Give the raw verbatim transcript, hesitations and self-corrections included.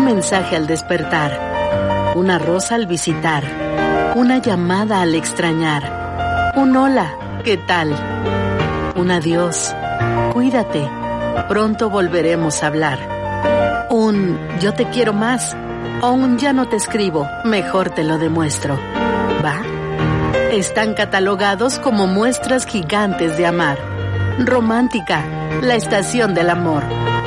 mensaje al despertar, una rosa al visitar, una llamada al extrañar, un hola, ¿qué tal? Un adiós, cuídate, pronto volveremos a hablar. Un yo te quiero más o un ya no te escribo, mejor te lo demuestro. ¿Va? Están catalogados como muestras gigantes de amar. Romántica, la estación del amor.